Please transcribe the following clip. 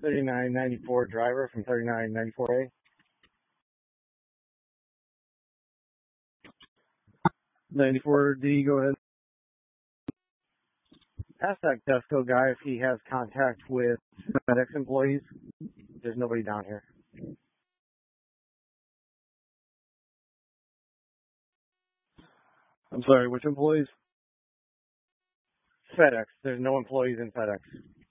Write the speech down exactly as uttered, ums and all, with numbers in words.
thirty-nine ninety-four driver from thirty-nine ninety-four A. ninety-four D, go ahead. Ask that Desco guy if he has contact with FedEx employees. There's nobody down here. I'm sorry, which employees? FedEx. There's no employees in FedEx.